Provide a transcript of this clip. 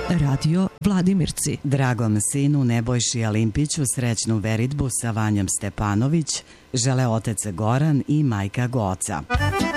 Radio Vladimirci. Dragom sinu Nebojši Alimpiću srećnu veritbu sa Vanjom Stepanović žele otac Goran i majka Goca.